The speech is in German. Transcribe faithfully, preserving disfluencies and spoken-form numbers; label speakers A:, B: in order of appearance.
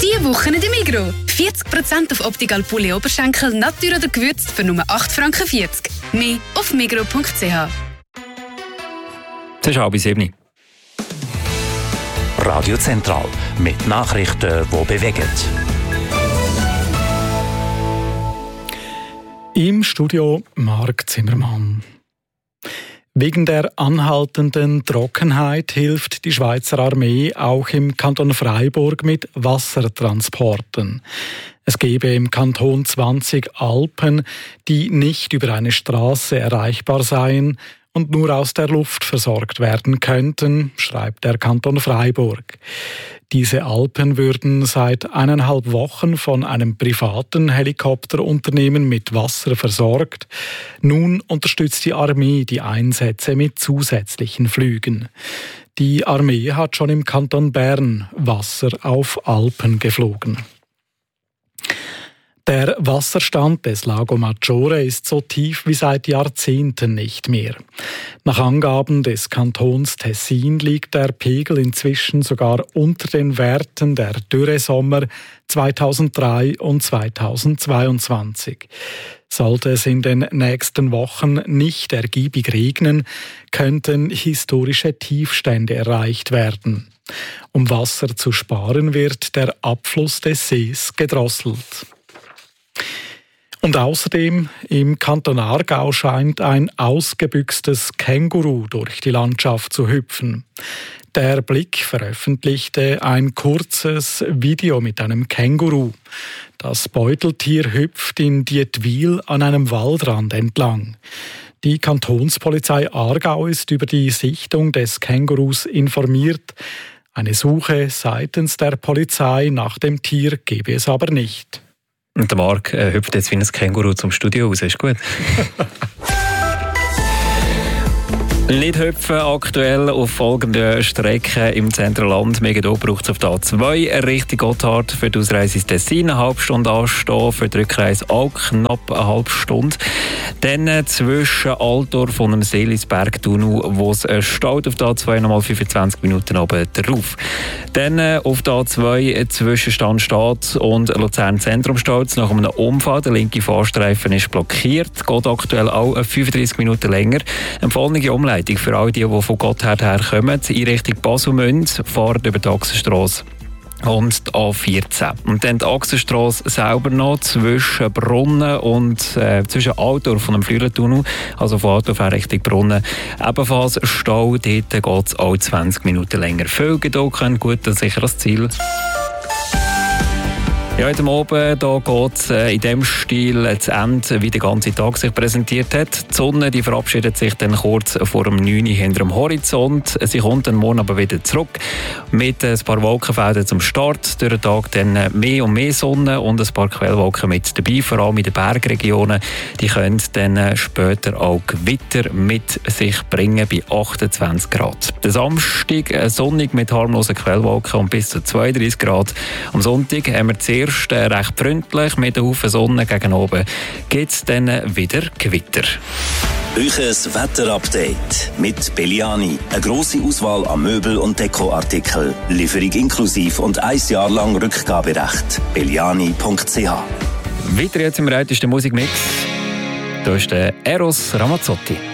A: Diese Woche in der Migros. vierzig Prozent auf Optical Pulli Oberschenkel, Natur oder gewürzt für nur acht Franken vierzig. Mehr auf migros punkt c h.
B: Das ist halb sieben.
C: Radio Zentral mit Nachrichten, die bewegen.
D: Im Studio Marc Zimmermann. Wegen der anhaltenden Trockenheit hilft die Schweizer Armee auch im Kanton Freiburg mit Wassertransporten. Es gebe im Kanton zwanzig Alpen, die nicht über eine Straße erreichbar seien und nur aus der Luft versorgt werden könnten, schreibt der Kanton Freiburg. Diese Alpen würden seit eineinhalb Wochen von einem privaten Helikopterunternehmen mit Wasser versorgt. Nun unterstützt die Armee die Einsätze mit zusätzlichen Flügen. Die Armee hat schon im Kanton Bern Wasser auf Alpen geflogen. Der Wasserstand des Lago Maggiore ist so tief wie seit Jahrzehnten nicht mehr. Nach Angaben des Kantons Tessin liegt der Pegel inzwischen sogar unter den Werten der Dürresommer zweitausenddrei und zweitausendzweiundzwanzig. Sollte es in den nächsten Wochen nicht ergiebig regnen, könnten historische Tiefstände erreicht werden. Um Wasser zu sparen, wird der Abfluss des Sees gedrosselt. Und außerdem im Kanton Aargau scheint ein ausgebüxtes Känguru durch die Landschaft zu hüpfen. Der Blick veröffentlichte ein kurzes Video mit einem Känguru. Das Beuteltier hüpft in Dietwil an einem Waldrand entlang. Die Kantonspolizei Aargau ist über die Sichtung des Kängurus informiert. Eine Suche seitens der Polizei nach dem Tier gebe es aber nicht.
B: Und der Marc äh, hüpft jetzt wie ein Känguru zum Studio raus, ist gut. Nicht hüpfen aktuell auf folgenden Strecken im Zentralland. Mega braucht es auf der A zwei Richtung Gotthard für die Ausreise ins Tessin eine halbe Stunde anstehen, für die Rückreise auch knapp eine halbe Stunde. Dann zwischen Altdorf und dem Seelisberg-Tunnel, wo es staut auf der A zwei nochmal fünfundzwanzig Minuten oben drauf. Dann auf der A zwei zwischen Stanstadt und Luzern Zentrum staut nach einem Unfall. Der linke Fahrstreifen ist blockiert, geht aktuell auch fünfunddreissig Minuten länger. Empfohlene Umleitung für all die, die von Gotthard her kommen, in Richtung Baselmünde, fahren über die Achsenstrasse und die A vierzehn. Und dann die Achsenstrasse selber noch zwischen Brunnen und äh, zwischen Altdorf und dem Flüelentunnel, also von Altdorf her Richtung Brunnen, ebenfalls Stau. Dort geht es auch zwanzig Minuten länger. Viel Geduld, gut und sicher das Ziel. Ja, heute Abend da geht es äh, in dem Stil zu Ende, wie der ganze Tag sich präsentiert hat. Die Sonne die verabschiedet sich dann kurz vor dem neun Uhr hinter dem Horizont. Sie kommt dann morgen aber wieder zurück mit ein paar Wolkenfeldern zum Start. Durch den Tag dann mehr und mehr Sonne und ein paar Quellwolken mit dabei, vor allem in den Bergregionen. Die können dann später auch Gewitter mit sich bringen bei achtundzwanzig Grad. Der Samstag äh, sonnig mit harmlosen Quellwolken und bis zu zweiunddreissig Grad. Am Sonntag haben wir zuerst recht freundlich mit einem Haufen Sonne gegen oben. Gibt es dann wieder Gewitter.
C: Euches Wetterupdate mit Belliani. Eine grosse Auswahl an Möbel- und Dekoartikel. Lieferung inklusiv und ein Jahr lang Rückgaberecht. belliani punkt c h.
B: Weiter jetzt im ältesten Musikmix. Da ist der Eros Ramazzotti.